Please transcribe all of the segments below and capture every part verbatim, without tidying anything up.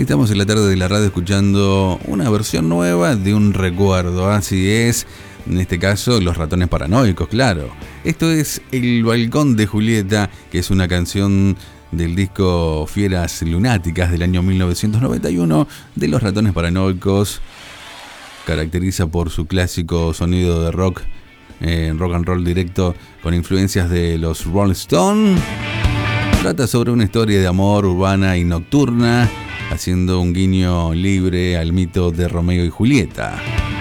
estamos en la tarde de la radio escuchando una versión nueva de un recuerdo, así es, en este caso Los Ratones Paranoicos, claro. Esto es El Balcón de Julieta, que es una canción del disco Fieras Lunáticas del año mil novecientos noventa y uno de Los Ratones Paranoicos. Caracteriza por su clásico sonido de rock, eh, rock and roll directo con influencias de los Rolling Stones. Trata sobre una historia de amor urbana y nocturna, haciendo un guiño libre al mito de Romeo y Julieta.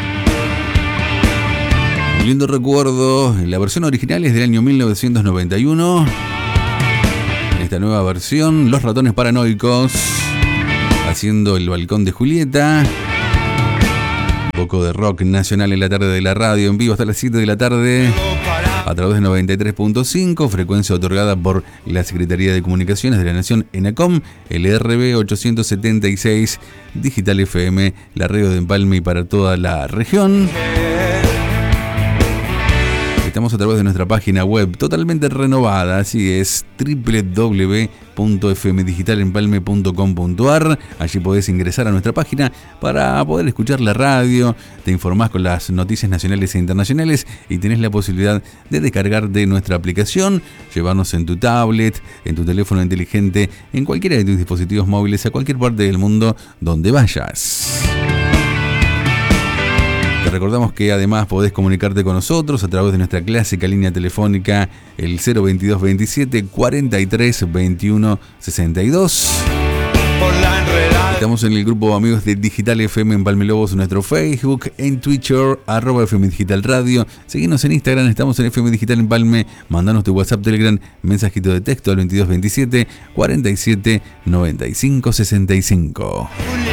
Un lindo recuerdo. La versión original es del año mil novecientos noventa y uno. En esta nueva versión, Los Ratones Paranoicos, haciendo El Balcón de Julieta. Un poco de rock nacional en la tarde de la radio, en vivo hasta las siete de la tarde. A través de noventa y tres punto cinco, frecuencia otorgada por la Secretaría de Comunicaciones de la Nación, ENACOM, L R B ochocientos setenta y seis, Digital F M, la radio de Empalme y para toda la región. Estamos a través de nuestra página web totalmente renovada, así es, doble u doble u doble u punto f m digital empalme punto com punto a r. Allí podés ingresar a nuestra página para poder escuchar la radio, te informás con las noticias nacionales e internacionales y tenés la posibilidad de descargar de nuestra aplicación, llevarnos en tu tablet, en tu teléfono inteligente, en cualquiera de tus dispositivos móviles, a cualquier parte del mundo donde vayas. Te recordamos que además podés comunicarte con nosotros a través de nuestra clásica línea telefónica, el cero veintidós veintisiete cuarenta y tres veintiuno sesenta y dos. Estamos en el grupo Amigos de Digital F M Empalme Lobos, en nuestro Facebook, en Twitter, arroba F M Digital Radio. Seguinos en Instagram, estamos en F M Digital Empalme. Mandanos tu WhatsApp, Telegram, mensajito de texto al veintidós veintisiete cuarenta y siete noventa y cinco sesenta y cinco.